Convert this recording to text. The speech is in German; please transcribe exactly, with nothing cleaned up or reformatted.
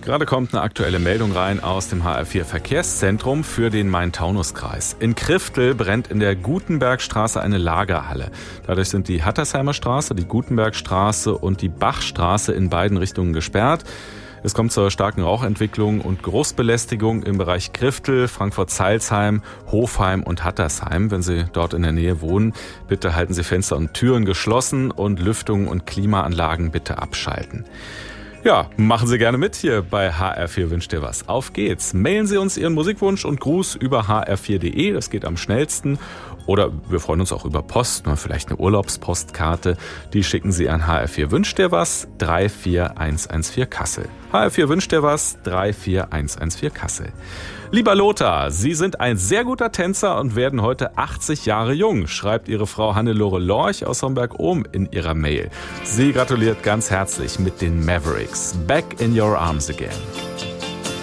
Gerade kommt eine aktuelle Meldung rein aus dem H R vier Verkehrszentrum für den Main-Taunus-Kreis. In Kriftel brennt in der Gutenbergstraße eine Lagerhalle. Dadurch sind die Hattersheimer Straße, die Gutenbergstraße und die Bachstraße in beiden Richtungen gesperrt. Es kommt zur starken Rauchentwicklung und Geruchsbelästigung im Bereich Kriftel, Frankfurt-Zeilsheim, Hofheim und Hattersheim. Wenn Sie dort in der Nähe wohnen, bitte halten Sie Fenster und Türen geschlossen und Lüftung und Klimaanlagen bitte abschalten. Ja, machen Sie gerne mit hier bei H R vier wünscht dir was. Auf geht's. Mailen Sie uns Ihren Musikwunsch und Gruß über h r vier punkt de, das geht am schnellsten. Oder wir freuen uns auch über Post, vielleicht eine Urlaubspostkarte. Die schicken Sie an H R vier wünscht dir was, drei vier eins eins vier Kassel. H R vier wünscht dir was, drei vier eins eins vier Kassel. Lieber Lothar, Sie sind ein sehr guter Tänzer und werden heute achtzig Jahre jung, schreibt Ihre Frau Hannelore Lorch aus Homberg-Ohm in ihrer Mail. Sie gratuliert ganz herzlich mit den Mavericks. Back in your arms again.